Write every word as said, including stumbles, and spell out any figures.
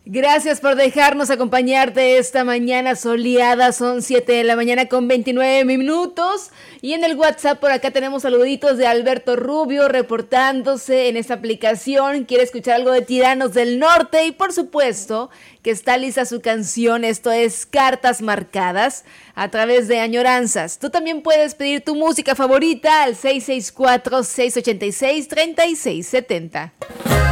Gracias por dejarnos acompañarte esta mañana soleada. Son siete de la mañana con veintinueve minutos. Y en el WhatsApp por acá tenemos saluditos de Alberto Rubio reportándose en esta aplicación. Quiere escuchar algo de Tiranos del Norte y por supuesto que está lista su canción. Esto es Cartas Marcadas a través de Añoranzas. Tú también puedes pedir tu música favorita al seis seis cuatro, seis ocho seis, tres seis siete cero.